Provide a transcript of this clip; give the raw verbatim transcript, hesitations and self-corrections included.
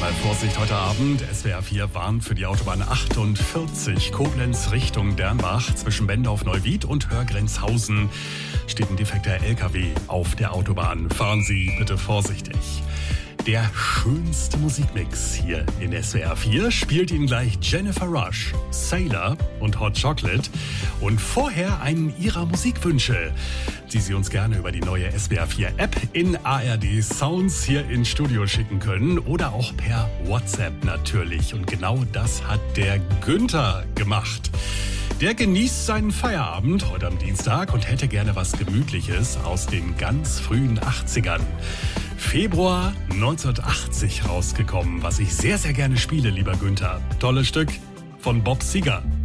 Mal Vorsicht heute Abend. S W R vier warnt für die Autobahn achtundvierzig Koblenz Richtung Dernbach. Zwischen Bendorf-Neuwied und Hörgrenzhausen steht ein defekter L K W auf der Autobahn. Fahren Sie bitte vorsichtig. Der schönste Musikmix hier in S W R vier spielt Ihnen gleich Jennifer Rush, Sailor und Hot Chocolate. Und vorher einen Ihrer Musikwünsche, die Sie uns gerne über die neue S W R vier App in A R D Sounds hier ins Studio schicken können oder auch per WhatsApp natürlich. Und genau das hat der Günther gemacht. Der genießt seinen Feierabend heute am Dienstag und hätte gerne was Gemütliches aus den ganz frühen achtzigern. Februar neunzehnhundertachtzig rausgekommen, was ich sehr, sehr gerne spiele, lieber Günther. Tolles Stück von Bob Seger.